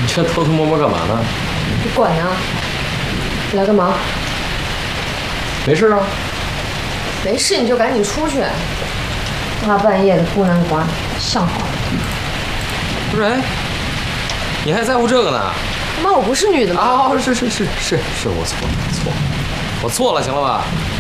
你这偷偷摸摸干嘛呢？ 你管呢？来个忙？ 没事啊。 没事你就赶紧出去。大半夜的孤男寡女，像话吗？ 不是，哎，你还在乎这个呢？ 妈，我不是女的吗？ 啊，是，我错了，行了吧？